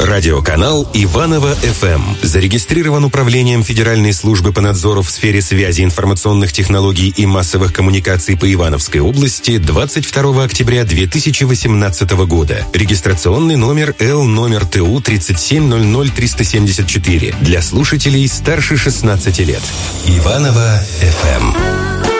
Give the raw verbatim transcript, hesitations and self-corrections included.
Радиоканал Иваново-эф эм зарегистрирован Управлением Федеральной службы по надзору в сфере связи, информационных технологий и массовых коммуникаций по Ивановской области двадцать второго октября две тысячи восемнадцатого года. Регистрационный номер Л номер Т У тридцать семь ноль ноль триста семьдесят четыре для слушателей старше шестнадцати лет. Иваново-эф эм.